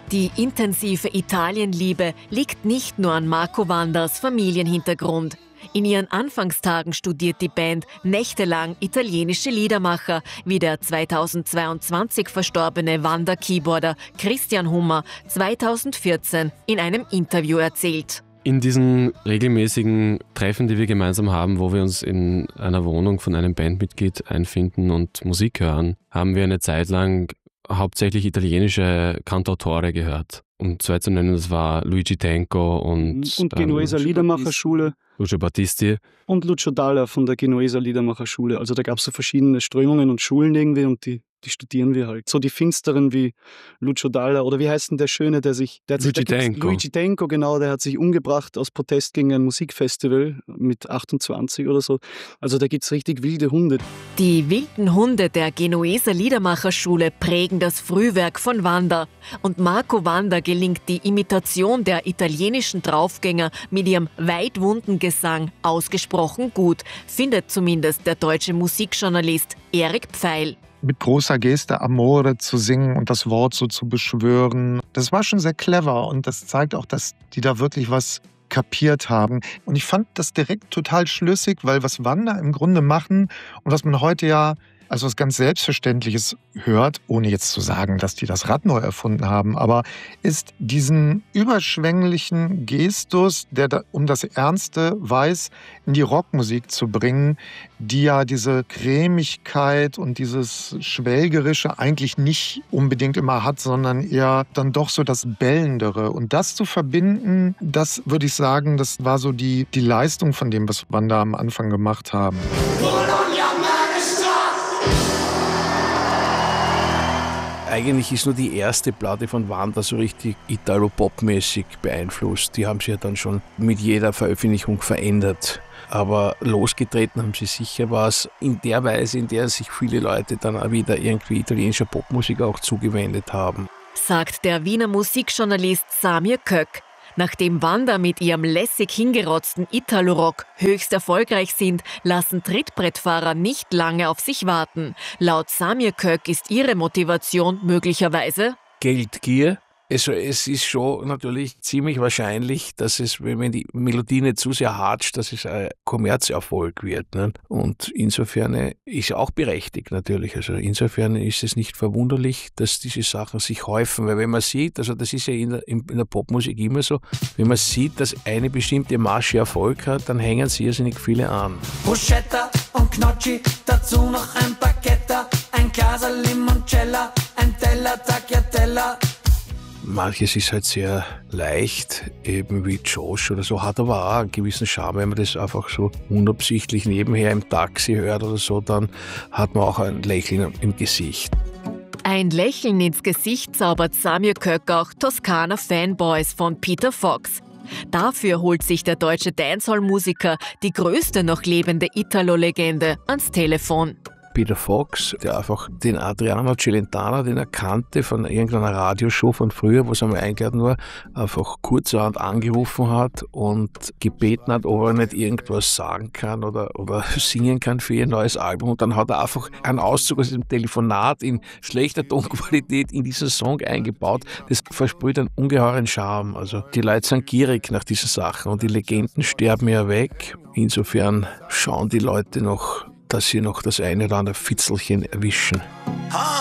Die intensive Italienliebe liegt nicht nur an Marco Wanders Familienhintergrund. In ihren Anfangstagen studiert die Band nächtelang italienische Liedermacher, wie der 2022 verstorbene Wander-Keyboarder Christian Hummer 2014 in einem Interview erzählt. In diesen regelmäßigen Treffen, die wir gemeinsam haben, wo wir uns in einer Wohnung von einem Bandmitglied einfinden und Musik hören, haben wir eine Zeit lang hauptsächlich italienische Cantautore gehört. Um zwei zu nennen, das war Luigi Tenco und Genueser Liedermacherschule. Lucio Battisti. Und Lucio Dalla von der Genueser Liedermacherschule. Also da gab es so verschiedene Strömungen und Schulen irgendwie und die studieren wir halt. So die finsteren wie Lucio Dalla oder wie heißt denn der Schöne, Luigi Tenco, genau, der hat sich umgebracht aus Protest gegen ein Musikfestival mit 28 oder so. Also da gibt es richtig wilde Hunde. Die wilden Hunde der Genueser Liedermacherschule prägen das Frühwerk von Wander. Und Marco Wander gelingt die Imitation der italienischen Draufgänger mit ihrem weitwunden Gesang ausgesprochen gut, findet zumindest der deutsche Musikjournalist Erik Pfeil. Mit großer Geste Amore zu singen und das Wort so zu beschwören. Das war schon sehr clever und das zeigt auch, dass die da wirklich was kapiert haben. Und ich fand das direkt total schlüssig, weil was Wander im Grunde machen und was man heute ja als was ganz Selbstverständliches hört, ohne jetzt zu sagen, dass die das Rad neu erfunden haben, aber ist diesen überschwänglichen Gestus, der um das Ernste weiß, in die Rockmusik zu bringen, die ja diese Cremigkeit und dieses Schwelgerische eigentlich nicht unbedingt immer hat, sondern eher dann doch so das Bellendere. Und das zu verbinden, das würde ich sagen, das war so die Leistung von dem, was Wander am Anfang gemacht haben. Eigentlich ist nur die erste Platte von Wander so richtig Italo-Pop-mäßig beeinflusst. Die haben sich ja dann schon mit jeder Veröffentlichung verändert. Aber losgetreten haben sie sicher was in der Weise, in der sich viele Leute dann auch wieder irgendwie italienischer Popmusik auch zugewendet haben. Sagt der Wiener Musikjournalist Samir Köck. Nachdem Wander mit ihrem lässig hingerotzten Italo-Rock höchst erfolgreich sind, lassen Trittbrettfahrer nicht lange auf sich warten. Laut Samir Köck ist ihre Motivation möglicherweise Geldgier. Also es ist schon natürlich ziemlich wahrscheinlich, dass es, wenn die Melodie nicht zu sehr hatscht, dass es ein Kommerzerfolg wird. Ne? Und insofern ist auch berechtigt natürlich. Also insofern ist es nicht verwunderlich, dass diese Sachen sich häufen. Weil wenn man sieht, also das ist ja in der Popmusik immer so, wenn man sieht, dass eine bestimmte Masche Erfolg hat, dann hängen sie irrsinnig viele an. Bruschetta und Gnocchi, dazu noch ein Baguette, ein Glas Limoncello, ein Teller Tagliatella. Manches ist halt sehr leicht, eben wie Josh oder so, hat aber auch einen gewissen Charme, wenn man das einfach so unabsichtlich nebenher im Taxi hört oder so, dann hat man auch ein Lächeln im Gesicht. Ein Lächeln ins Gesicht zaubert Samir Köck auch Toskana Fanboys von Peter Fox. Dafür holt sich der deutsche Dancehall-Musiker die größte noch lebende Italo-Legende ans Telefon. Peter Fox, der einfach den Adriano Celentano, den er kannte von irgendeiner Radioshow von früher, wo es einmal eingeladen war, einfach kurzerhand angerufen hat und gebeten hat, ob er nicht irgendwas sagen kann oder singen kann für ihr neues Album. Und dann hat er einfach einen Auszug aus diesem Telefonat in schlechter Tonqualität in diesen Song eingebaut. Das versprüht einen ungeheuren Charme. Also die Leute sind gierig nach diesen Sachen und die Legenden sterben ja weg. Insofern schauen die Leute noch, dass sie noch das eine oder andere Fitzelchen erwischen.